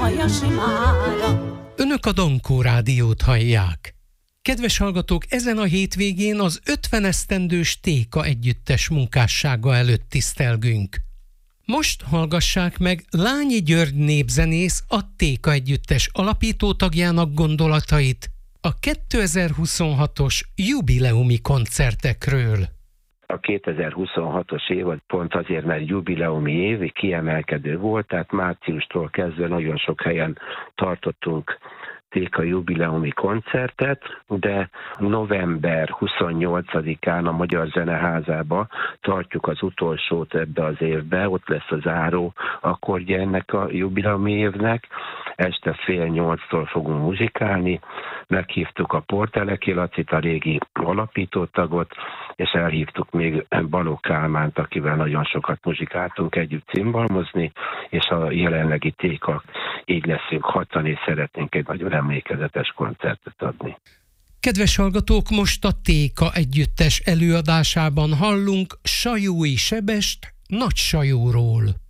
Önök a Dankó Rádiót hallják. Kedves hallgatók, ezen a hétvégén az 50 esztendős Téka együttes munkássága előtt tisztelgünk. Most hallgassák meg Lányi György népzenész, a Téka együttes alapítótagjának gondolatait a 2026-os jubileumi koncertekről. A 2026-os év pont azért, mert jubileumi év, kiemelkedő volt, tehát márciustól kezdve nagyon sok helyen tartottunk Téka jubileumi koncertet, de november 28-án a Magyar Zeneházába tartjuk az utolsót ebbe az évbe, ott lesz a záró akkordja ennek a jubileumi évnek, este 7:30 fogunk muzsikálni, meghívtuk a Porteleki Lacit, a régi alapítótagot, és elhívtuk még Balogh Kálmánt, akivel nagyon sokat muzsikáltunk együtt cimbalmozni, és a jelenlegi Téka, így leszünk hatan, és szeretnénk egy nagyon emlékezetes koncertet adni. Kedves hallgatók, most a Téka együttes előadásában hallunk Sajói Sebest Nagysajóról.